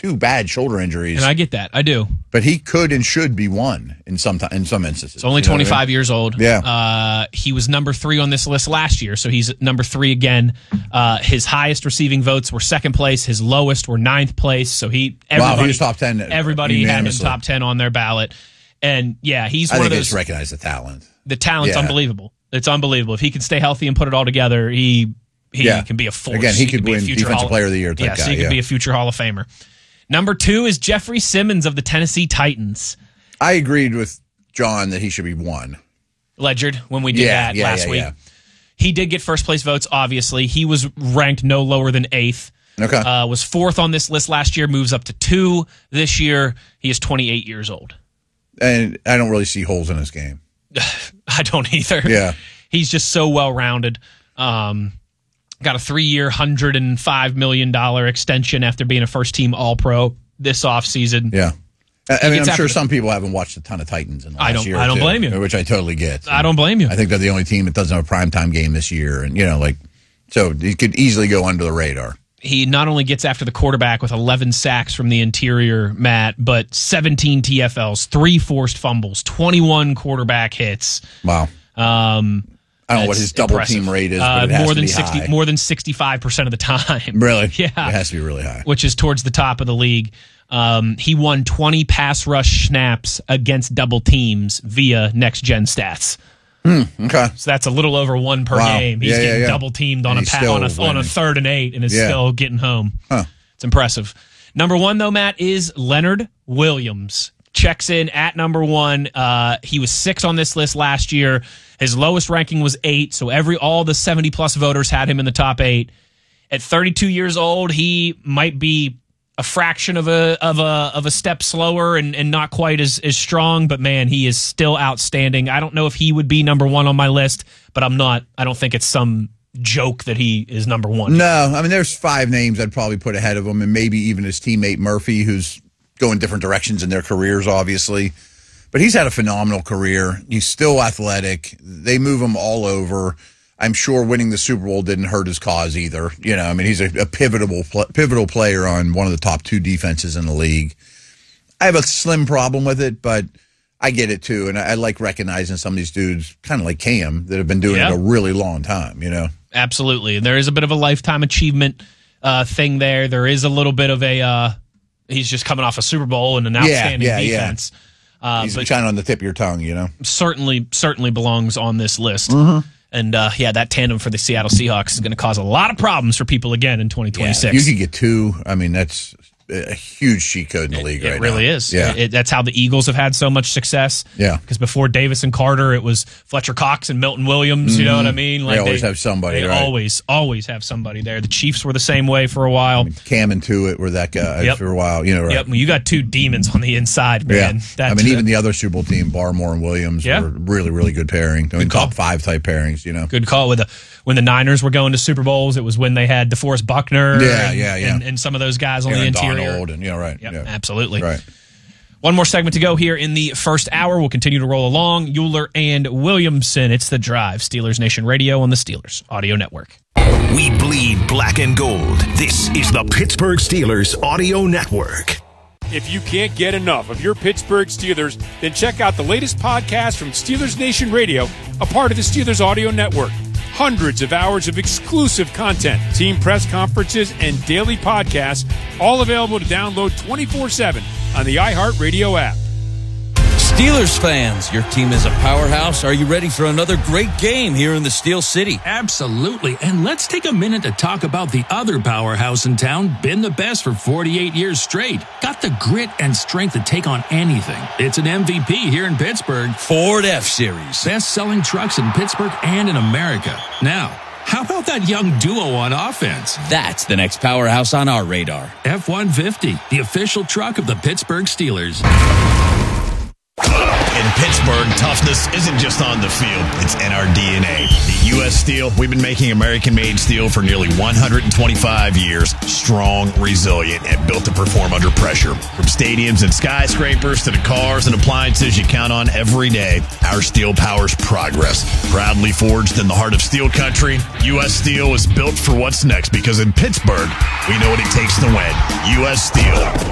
two bad shoulder injuries. And I get that. I do. But he could and should be one in some instances. He's only 25 years old. Yeah. He was number 3 on this list last year, so he's number 3 again. His highest receiving votes were 2nd place. His lowest were 9th place. So he was top 10. Everybody had him top 10 on their ballot. And, yeah, he's one of those. I just recognize the talent. The talent's unbelievable. It's unbelievable. If he can stay healthy and put it all together, he can be a force. Again, he could win Defensive Player of the Year type guy. So he could be a future Hall of Famer. Number 2 is Jeffrey Simmons of the Tennessee Titans. I agreed with John that he should be 1. Ledgered when we did that last week. Yeah. He did get first place votes, obviously. He was ranked no lower than 8th. Okay. Was 4th on this list last year, moves up to 2 this year. He is 28 years old. And I don't really see holes in his game. I don't either. Yeah. He's just so well-rounded. Got a 3-year, $105 million extension after being a first-team All-Pro this offseason. Yeah. I mean, I'm sure some people haven't watched a ton of Titans in the last year. I don't blame you. Which I totally get. I don't blame you. I think they're the only team that doesn't have a primetime game this year. And, so he could easily go under the radar. He not only gets after the quarterback with 11 sacks from the interior, Matt, but 17 TFLs, 3 forced fumbles, 21 quarterback hits. Wow. I don't know what his double team rate is, but it has to be high. More than 65% of the time. Really? Yeah. It has to be really high. Which is towards the top of the league. He won 20 pass rush snaps against double teams via Next Gen Stats. Okay. So that's a little over 1 per game. He's getting double teamed on a 3rd and 8 and is still getting home. Huh. It's impressive. Number 1, though, Matt, is Leonard Williams. Checks in at number 1. He was 6 on this list last year. His lowest ranking was 8, so all the 70-plus voters had him in the top 8. At 32 years old, he might be a fraction of a step slower and not quite as strong, but man, he is still outstanding. I don't know if he would be number 1 on my list, but I don't think it's some joke that he is number 1. No, I mean, there's 5 names I'd probably put ahead of him, and maybe even his teammate Murphy, who's going different directions in their careers, obviously. But he's had a phenomenal career. He's still athletic. They move him all over. I'm sure winning the Super Bowl didn't hurt his cause either. I mean, he's a pivotal player on one of the top 2 defenses in the league. I have a slim problem with it, but I get it too. And I like recognizing some of these dudes, kind of like Cam, that have been doing it a really long time, Absolutely. There is a bit of a lifetime achievement thing there. There is a little bit of he's just coming off a Super Bowl and an outstanding defense. He's kind of on the tip of your tongue, Certainly belongs on this list. Mm-hmm. And, that tandem for the Seattle Seahawks is going to cause a lot of problems for people again in 2026. You could get 2. I mean, that's a huge cheat code in the league right now. It really is. Yeah. That's how the Eagles have had so much success. Yeah. Because before Davis and Carter, it was Fletcher Cox and Milton Williams. You know what I mean? They always have somebody, They right? always have somebody there. The Chiefs were the same way for a while. I mean, Cam and Tuitt were that guy for a while. Right? Yep. Well, you got 2 demons on the inside, man. Yeah. Even the other Super Bowl team, Barmore and Williams, were really, really good pairing. Top 5 type pairings, Good call. When the Niners were going to Super Bowls, it was when they had DeForest Buckner and some of those guys on Aaron the interior. Donald and, right. Yep, absolutely. Right. One more segment to go here in the first hour. We'll continue to roll along. Euler and Williamson. It's The Drive. Steelers Nation Radio on the Steelers Audio Network. We bleed black and gold. This is the Pittsburgh Steelers Audio Network. If you can't get enough of your Pittsburgh Steelers, then check out the latest podcast from Steelers Nation Radio, a part of the Steelers Audio Network. Hundreds of hours of exclusive content, team press conferences, and daily podcasts, all available to download 24/7 on the iHeartRadio app. Steelers fans, your team is a powerhouse. Are you ready for another great game here in the Steel City? Absolutely. And let's take a minute to talk about the other powerhouse in town, been the best for 48 years straight. Got the grit and strength to take on anything. It's an MVP here in Pittsburgh. Ford F-Series. Best-selling trucks in Pittsburgh and in America. Now, how about that young duo on offense? That's the next powerhouse on our radar. F-150, the official truck of the Pittsburgh Steelers. In Pittsburgh, toughness isn't just on the field, it's in our DNA. At U.S. Steel, we've been making American-made steel for nearly 125 years. Strong, resilient, and built to perform under pressure. From stadiums and skyscrapers to the cars and appliances you count on every day, our steel powers progress. Proudly forged in the heart of steel country, U.S. Steel is built for what's next because in Pittsburgh, we know what it takes to win. U.S. Steel.